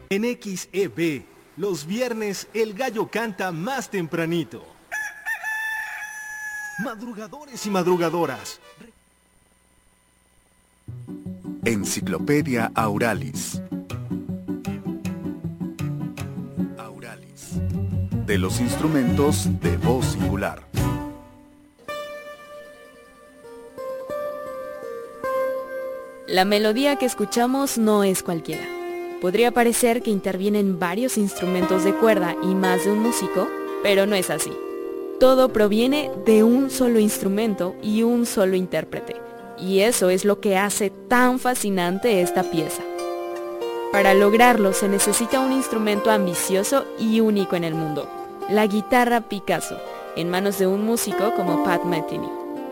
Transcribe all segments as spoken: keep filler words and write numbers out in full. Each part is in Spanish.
En X E B, los viernes el gallo canta más tempranito. Madrugadores y madrugadoras. Enciclopedia Auralis. Auralis. De los instrumentos de voz singular. La melodía que escuchamos no es cualquiera. Podría parecer que intervienen varios instrumentos de cuerda y más de un músico, pero no es así. Todo proviene de un solo instrumento y un solo intérprete, y eso es lo que hace tan fascinante esta pieza. Para lograrlo se necesita un instrumento ambicioso y único en el mundo, la guitarra Picasso, en manos de un músico como Pat Metheny.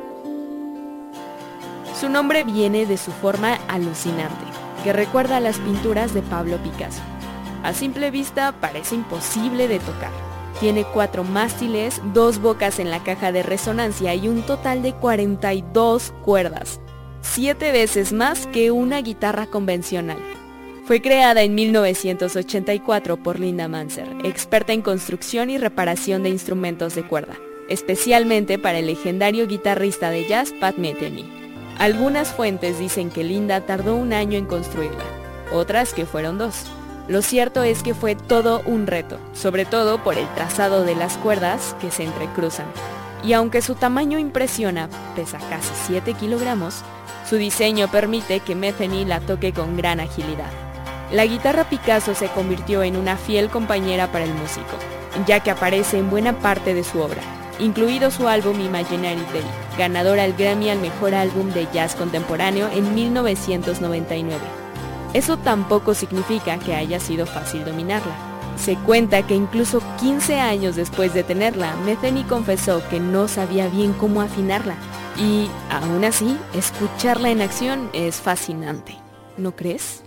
Su nombre viene de su forma alucinante, que recuerda a las pinturas de Pablo Picasso. A simple vista parece imposible de tocar. Tiene cuatro mástiles, dos bocas en la caja de resonancia y un total de cuarenta y dos cuerdas, siete veces más que una guitarra convencional. Fue creada en mil novecientos ochenta y cuatro por Linda Manser, experta en construcción y reparación de instrumentos de cuerda, especialmente para el legendario guitarrista de jazz Pat Metheny. Algunas fuentes dicen que Linda tardó un año en construirla, otras que fueron dos. Lo cierto es que fue todo un reto, sobre todo por el trazado de las cuerdas que se entrecruzan. Y aunque su tamaño impresiona, pesa casi siete kilogramos, su diseño permite que Metheny la toque con gran agilidad. La guitarra Picasso se convirtió en una fiel compañera para el músico, ya que aparece en buena parte de su obra, incluido su álbum Imaginary Day, ganador al Grammy al mejor álbum de jazz contemporáneo en mil novecientos noventa y nueve. Eso tampoco significa que haya sido fácil dominarla. Se cuenta que incluso quince años después de tenerla, Metheny confesó que no sabía bien cómo afinarla. Y aún así, escucharla en acción es fascinante, ¿no crees?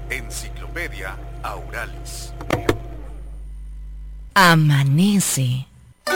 Enciclopedia Auralis. Amanece.